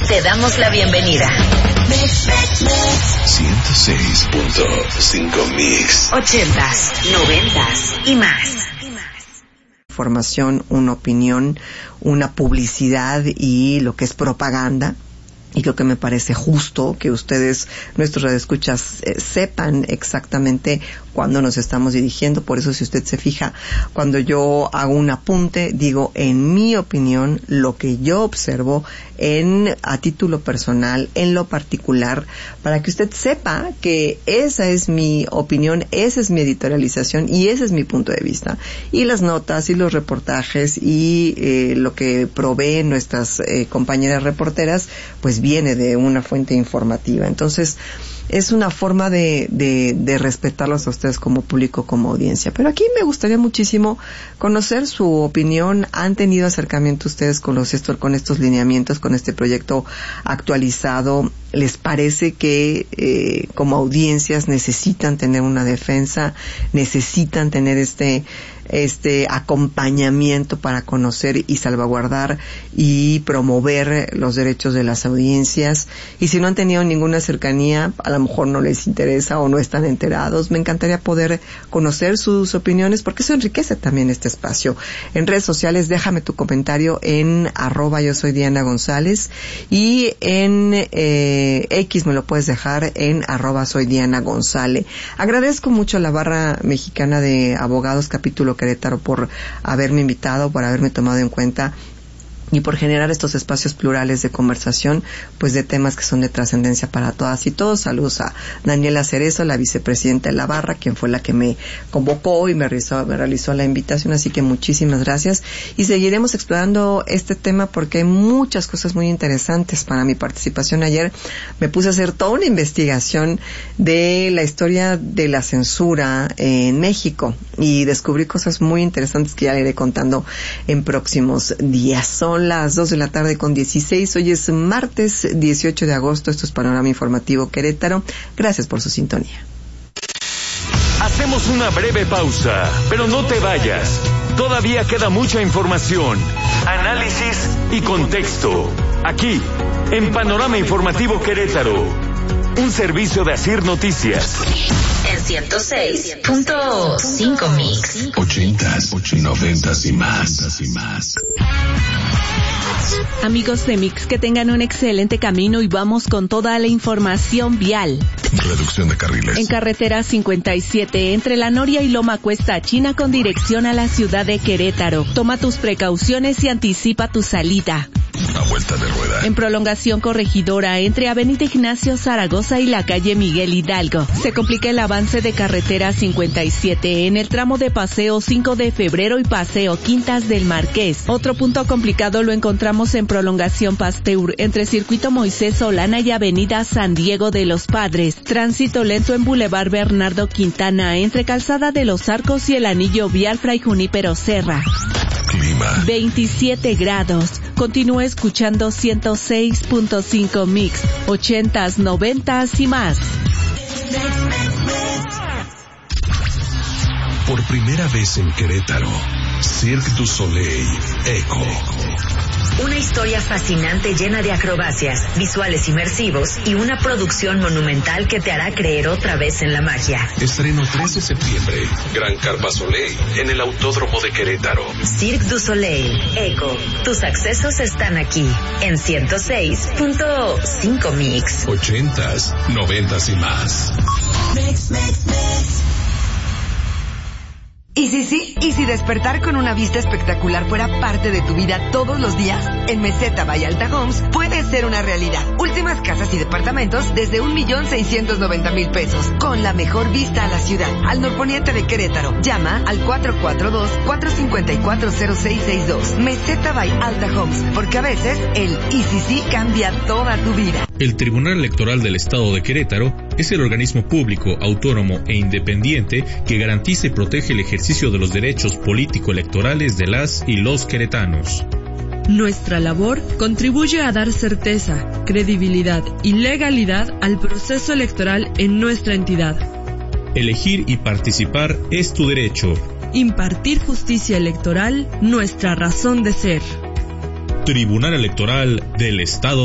Te damos la bienvenida. 106.5 Mix. 80s, 90s y más. Información, una opinión, una publicidad y lo que es propaganda. Y creo que me parece justo que ustedes, nuestros radioescuchas, sepan exactamente cuándo nos estamos dirigiendo. Por eso, si usted se fija, cuando yo hago un apunte, digo, en mi opinión, lo que yo observo a título personal, en lo particular, para que usted sepa que esa es mi opinión, esa es mi editorialización y ese es mi punto de vista. Y las notas y los reportajes y lo que proveen nuestras compañeras reporteras, pues viene de una fuente informativa. Entonces, es una forma de respetarlos a ustedes como público, como audiencia. Pero aquí me gustaría muchísimo conocer su opinión. ¿Han tenido acercamiento ustedes con estos lineamientos, con este proyecto actualizado? ¿Les parece que como audiencias necesitan tener una defensa, necesitan tener este acompañamiento para conocer y salvaguardar y promover los derechos de las audiencias? Y si no han tenido ninguna cercanía, a lo mejor no les interesa o no están enterados, me encantaría poder conocer sus opiniones, porque eso enriquece también este espacio. En redes sociales, déjame tu comentario en @yo soy Diana González, y en X me lo puedes dejar en @soy Diana González. Agradezco mucho a la Barra Mexicana de Abogados Capítulo Querétaro por haberme invitado, por haberme tomado en cuenta y por generar estos espacios plurales de conversación, pues de temas que son de trascendencia para todas y todos. Saludos a Daniela Cerezo, la vicepresidenta de la Barra, quien fue la que me convocó y me realizó la invitación, así que muchísimas gracias. Y seguiremos explorando este tema porque hay muchas cosas muy interesantes. Para mi participación ayer me puse a hacer toda una investigación de la historia de la censura en México y descubrí cosas muy interesantes que ya le iré contando en próximos días. Son las 2:16 p.m. Hoy es martes 18 de agosto. Esto es Panorama Informativo Querétaro. Gracias por su sintonía. Hacemos una breve pausa, pero no te vayas. Todavía queda mucha información, análisis y contexto. Aquí, en Panorama Informativo Querétaro. Un servicio de Asir Noticias. En 106.5 Mix. 80s, 90s y más. Amigos de Mix, que tengan un excelente camino y vamos con toda la información vial. Reducción de carriles. En carretera 57, entre La Noria y Loma Cuesta China con dirección a la ciudad de Querétaro. Toma tus precauciones y anticipa tu salida. A vuelta de rueda. En prolongación Corregidora, entre Avenida Ignacio Zaragoza y la calle Miguel Hidalgo. Se complica el avance de carretera 57 en el tramo de Paseo 5 de Febrero y Paseo Quintas del Marqués. Otro punto complicado lo encontramos en prolongación Pasteur, entre Circuito Moisés Solana y Avenida San Diego de los Padres. Tránsito lento en Boulevard Bernardo Quintana, entre Calzada de los Arcos y el Anillo Vial Fray Junípero Serra. Clima. 27 grados. Continúa escuchando 106.5 Mix, 80s, 90s y más. Por primera vez en Querétaro, Cirque du Soleil, Echo. Una historia fascinante llena de acrobacias, visuales inmersivos y una producción monumental que te hará creer otra vez en la magia. Estreno 3 de septiembre, Gran Carpa Soleil, en el Autódromo de Querétaro. Cirque du Soleil, Echo. Tus accesos están aquí, en 106.5 Mix. 80s, 90s y más. ¿Y si despertar con una vista espectacular fuera parte de tu vida todos los días? En Meseta by Alta Homes puede ser una realidad. Últimas casas y departamentos desde 1,690,000 pesos, con la mejor vista a la ciudad, al norponiente de Querétaro. Llama al 442-454-0662. Meseta by Alta Homes, porque a veces el y si cambia toda tu vida. El Tribunal Electoral del Estado de Querétaro es el organismo público, autónomo e independiente que garantiza y protege el ejercicio de los derechos político-electorales de las y los queretanos. Nuestra labor contribuye a dar certeza, credibilidad y legalidad al proceso electoral en nuestra entidad. Elegir y participar es tu derecho. Impartir justicia electoral, nuestra razón de ser. Tribunal Electoral del Estado